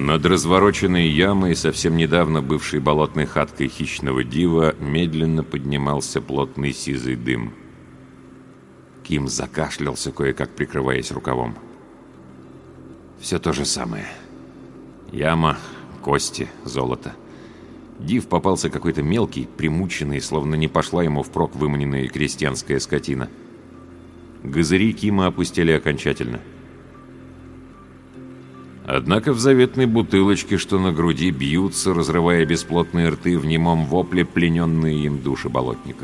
Над развороченной ямой, совсем недавно бывшей болотной хаткой хищного дива, медленно поднимался плотный сизый дым. Ким закашлялся, кое-как прикрываясь рукавом. Все то же самое. Яма, кости, золото. Див попался какой-то мелкий, примученный, словно не пошла ему впрок выманенная крестьянская скотина. Газыри Кима опустили окончательно. Однако в заветной бутылочке, что на груди, бьются, разрывая бесплотные рты в немом вопле, плененные им души болотников.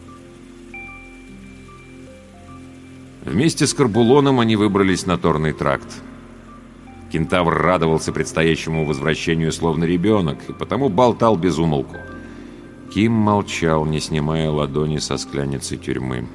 Вместе с Карбулоном они выбрались на Торный тракт. Кентавр радовался предстоящему возвращению словно ребенок, и потому болтал без умолку. Ким молчал, не снимая ладони со скляницы тюрьмы.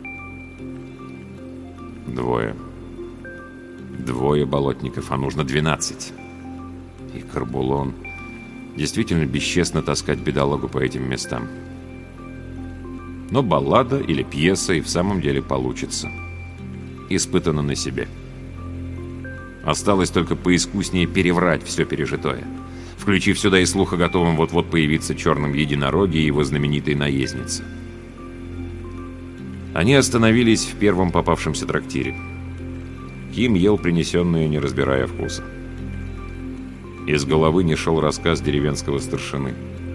Двое болотников, а нужно 12. И Карбулон. Действительно бесчестно таскать бедолагу по этим местам. Но баллада или пьеса и в самом деле получится. Испытано на себе. Осталось только поискуснее переврать все пережитое, включив сюда и слух о готовом вот-вот появиться черном единороге и его знаменитой наезднице. Они остановились в первом попавшемся трактире. Ким ел принесенное, не разбирая вкуса. Из головы не шел рассказ деревенского старшины.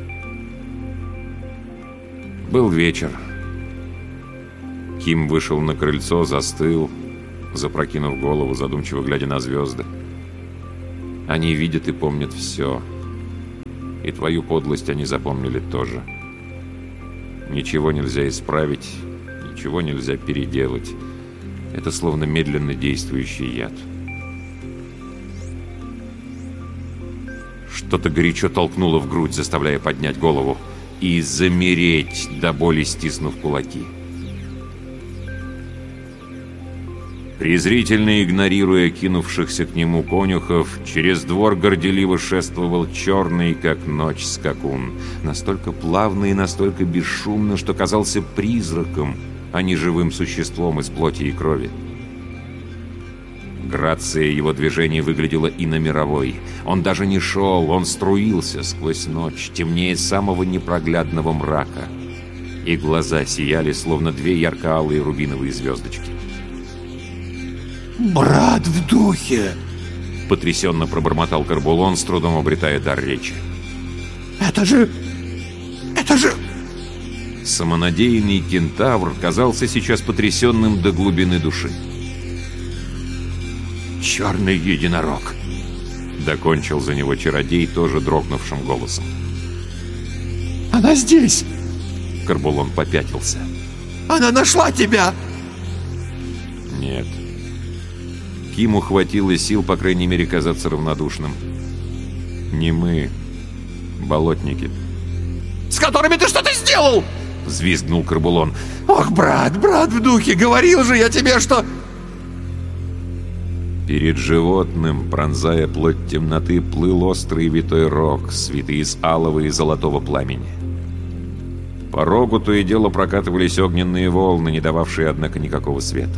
Был вечер. Ким вышел на крыльцо, застыл, запрокинув голову, задумчиво глядя на звезды. Они видят и помнят все. И твою подлость они запомнили тоже. Ничего нельзя исправить, ничего нельзя переделать. Это словно медленно действующий яд. Что-то горячо толкнуло в грудь, заставляя поднять голову и замереть, до боли стиснув кулаки. Презрительно игнорируя кинувшихся к нему конюхов, через двор горделиво шествовал черный, как ночь, скакун. Настолько плавно и настолько бесшумно, что казался призраком, а не живым существом из плоти и крови. Грация его движений выглядела иномировой. Он даже не шел, он струился сквозь ночь, темнее самого непроглядного мрака. И глаза сияли, словно две ярко-алые рубиновые звездочки. «Брат в духе!» — потрясенно пробормотал Карбулон, с трудом обретая дар речи. «Это же... Самонадеянный кентавр казался сейчас потрясенным до глубины души. «Черный единорог!» — докончил за него чародей, тоже дрогнувшим голосом. «Она здесь!» — Карбулон попятился. «Она нашла тебя!» «Нет». Киму хватило сил, по крайней мере, казаться равнодушным. «Не мы, болотники». «С которыми ты что-то сделал?» — взвизгнул Карбулон. «Ох, брат в духе, говорил же я тебе, что...» Перед животным, пронзая плоть темноты, плыл острый витой рог, свитый из алого и золотого пламени. По рогу то и дело прокатывались огненные волны, не дававшие, однако, никакого света.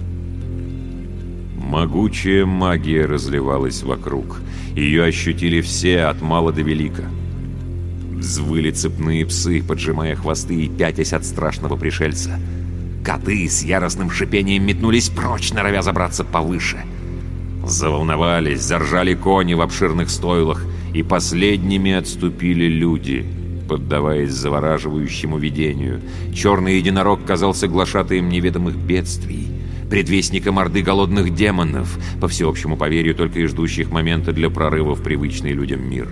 Могучая магия разливалась вокруг. Ее ощутили все, от мала до велика. Взвыли цепные псы, поджимая хвосты и пятясь от страшного пришельца. Коты с яростным шипением метнулись прочь, норовя забраться повыше. Заволновались, заржали кони в обширных стойлах, и последними отступили люди, поддаваясь завораживающему видению. Черный единорог казался глашатаем неведомых бедствий, предвестником орды голодных демонов, по всеобщему поверью только и ждущих момента для прорыва в привычный людям мир.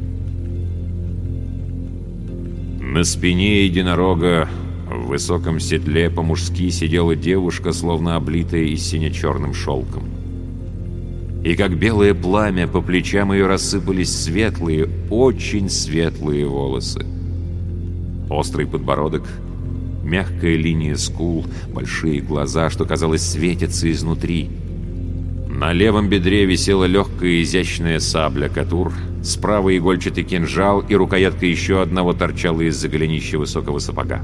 На спине единорога в высоком седле по-мужски сидела девушка, словно облитая и сине-черным шелком. И как белое пламя по плечам ее рассыпались светлые, очень светлые волосы. Острый подбородок, мягкая линия скул, большие глаза, что, казалось, светятся изнутри. На левом бедре висела легкая изящная сабля катур, справа игольчатый кинжал, и рукоятка еще одного торчала из-за голенища высокого сапога.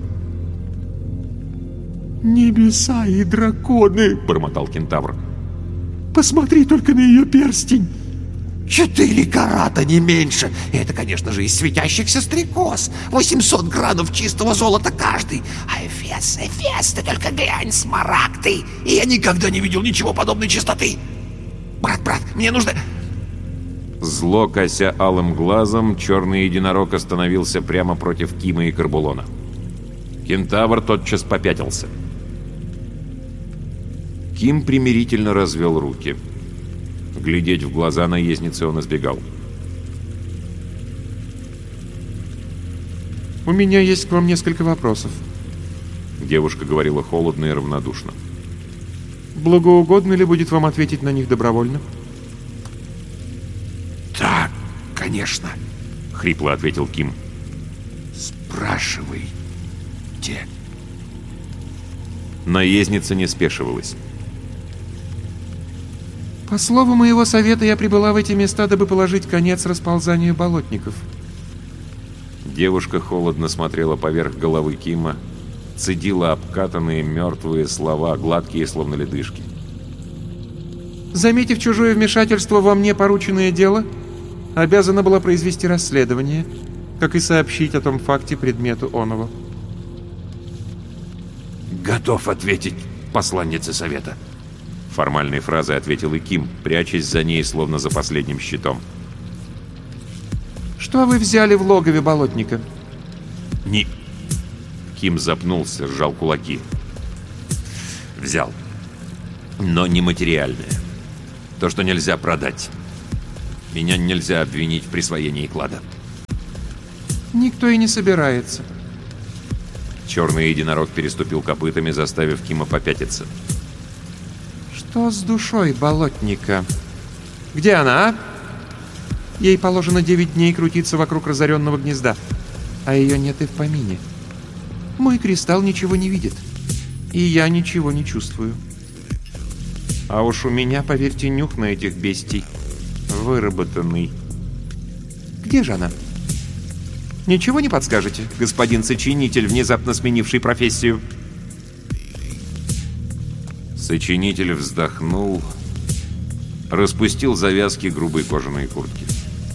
«Небеса и драконы!» — бормотал кентавр. «Посмотри только на ее перстень! 4 карата, не меньше. И это, конечно же, из светящихся стрекоз. 800 гранов чистого золота каждый. А Эфес, ты только глянь, смарагды. И я никогда не видел ничего подобной чистоты. Брат, мне нужно... Зло кося алым глазом, черный единорог остановился прямо против Кима и Карбулона. Кентавр тотчас попятился. Ким примирительно развел руки. Глядеть в глаза наездницы он избегал. «У меня есть к вам несколько вопросов». Девушка говорила холодно и равнодушно. «Благоугодно ли будет вам ответить на них добровольно?» «Да, конечно», — хрипло ответил Ким. «Спрашивайте». Наездница не спешивалась. «По слову моего совета, я прибыла в эти места, дабы положить конец расползанию болотников». Девушка холодно смотрела поверх головы Кима, цедила обкатанные мертвые слова, гладкие, словно ледышки. «Заметив чужое вмешательство во мне порученное дело, обязана была произвести расследование, как и сообщить о том факте предмету оного». «Готов ответить посланнице совета», — формальной фразой ответил и Ким, прячась за ней, словно за последним щитом. «Что вы взяли в логове болотника?» «Не...» Ким запнулся, сжал кулаки. «Взял. Но не материальное. То, что нельзя продать. Меня нельзя обвинить в присвоении клада». «Никто и не собирается». Черный единорог переступил копытами, заставив Кима попятиться. «Что с душой болотника? Где она, а? Ей положено 9 дней крутиться вокруг разоренного гнезда, а ее нет и в помине. Мой кристалл ничего не видит, и я ничего не чувствую. А уж у меня, поверьте, нюх на этих бестий выработанный. Где же она? Ничего не подскажете, господин сочинитель, внезапно сменивший профессию?» Сочинитель вздохнул, распустил завязки грубой кожаной куртки.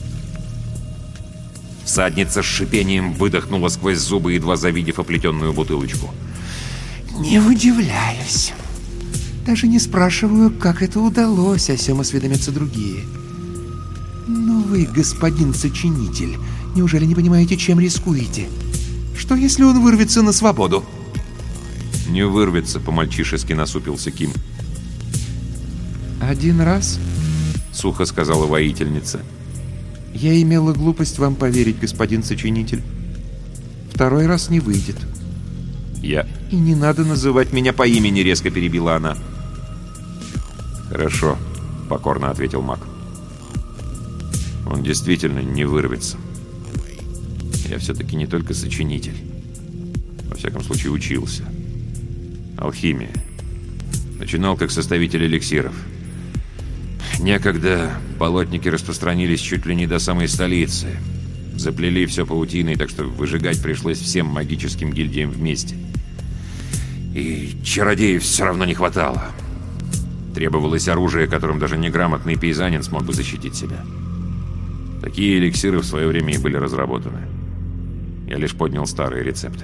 Всадница с шипением выдохнула сквозь зубы, едва завидев оплетенную бутылочку. «Не удивляюсь. Даже не спрашиваю, как это удалось, о сём осведомятся другие. Но вы, господин сочинитель, неужели не понимаете, чем рискуете? Что, если он вырвется на свободу?» «Не вырвется», — по-мальчишески насупился Ким. «Один раз, — сухо сказала воительница, — я имела глупость вам поверить, господин сочинитель. Второй раз не выйдет». «Я...» «И не надо называть меня по имени», — резко перебила она. «Хорошо», — покорно ответил маг. «Он действительно не вырвется. Я все-таки не только сочинитель. Во всяком случае, учился. Алхимия. Начинал как составитель эликсиров. Некогда болотники распространились чуть ли не до самой столицы. Заплели все паутиной, так что выжигать пришлось всем магическим гильдиям вместе. И чародеев все равно не хватало. Требовалось оружие, которым даже неграмотный пейзанин смог бы защитить себя. Такие эликсиры в свое время и были разработаны. Я лишь поднял старые рецепты.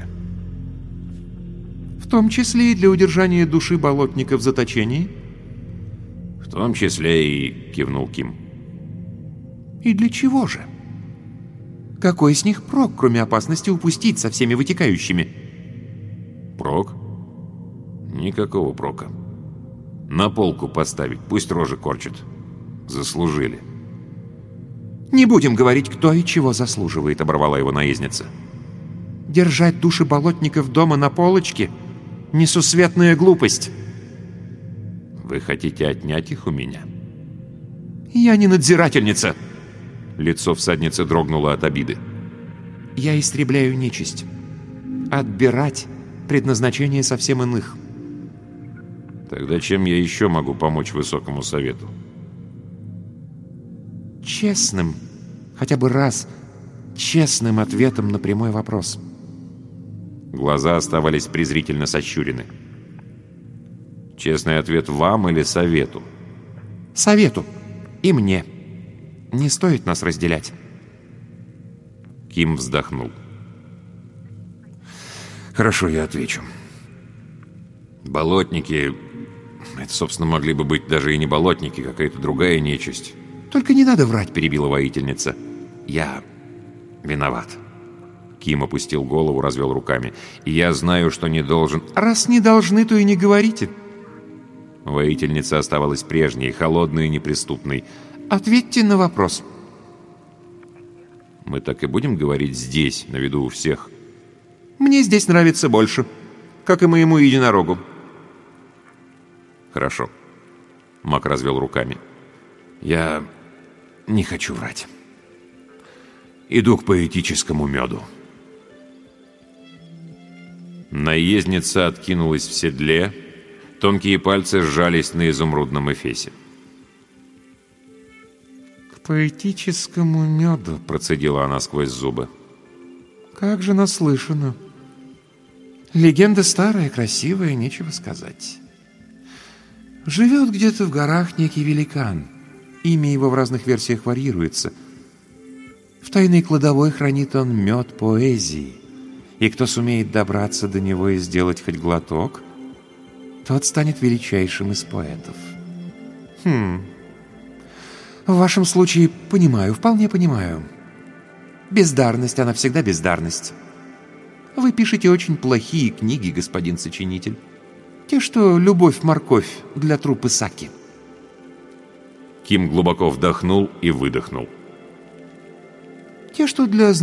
«В том числе и для удержания души болотника в заточении?» «В том числе и...» — кивнул Ким. «И для чего же? Какой с них прок, кроме опасности упустить со всеми вытекающими?» «Прок? Никакого прока. На полку поставить, пусть рожи корчат. Заслужили». «Не будем говорить, кто и чего заслуживает», — оборвала его наездница. «Держать души болотников дома на полочке — несусветная глупость». «Вы хотите отнять их у меня?» «Я не надзирательница». Лицо всадницы дрогнуло от обиды. «Я истребляю нечисть. Отбирать — предназначение совсем иных». «Тогда чем я еще могу помочь Высокому Совету?» «Честным, хотя бы раз, честным ответом на прямой вопрос». Глаза оставались презрительно сощурены. «Честный ответ вам или Совету?» «Совету. И мне. Не стоит нас разделять. Ким вздохнул. Хорошо, я отвечу. Болотники... Это, собственно, могли бы быть даже и не болотники, какая-то другая нечисть. Только не надо врать, Перебила воительница. Я виноват. Ким опустил голову, развел руками. И я знаю, что не должен... Раз не должны, то и не говорите. Воительница оставалась прежней, холодной и неприступной. Ответьте на вопрос. Мы так и будем говорить здесь, на виду у всех. Мне здесь нравится больше, как и моему единорогу. Хорошо. Мак развел руками. Я не хочу врать. Иду к поэтическому меду. Наездница откинулась в седле, тонкие пальцы сжались на изумрудном эфесе. К поэтическому меду, Процедила она сквозь зубы. как же наслышано. Легенда старая, красивая, нечего сказать. Живет где-то в горах некий великан. Имя его в разных версиях варьируется. В тайной кладовой хранит он мед поэзии. И кто сумеет добраться до него и сделать хоть глоток, тот станет величайшим из поэтов. В вашем случае понимаю, вполне понимаю. Бездарность, она всегда бездарность. Вы пишете очень плохие книги, господин сочинитель. Те, что «Любовь-морковь» для труппы Саки. Ким глубоко вдохнул и выдохнул. Те, что для